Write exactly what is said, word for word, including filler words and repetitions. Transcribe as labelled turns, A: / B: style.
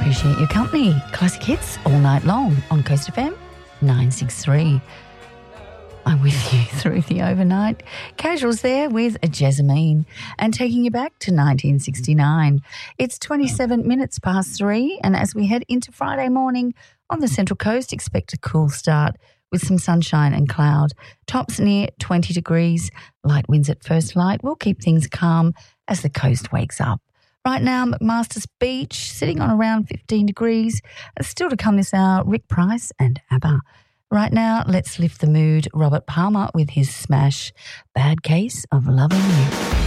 A: Appreciate your company. Classic hits all night long on Coast F M nine sixty-three. I'm with you through the overnight. Casuals there with Jessamine and taking you back to nineteen sixty-nine. It's twenty-seven minutes past three, and as we head into Friday morning on the Central Coast, expect a cool start with some sunshine and cloud. Tops near twenty degrees. Light winds at first light will keep things calm as the coast wakes up. Right now, McMaster's Beach sitting on around fifteen degrees. Still to come this hour, Rick Price and ABBA. Right now, let's lift the mood. Robert Palmer with his smash, Bad Case of Loving You.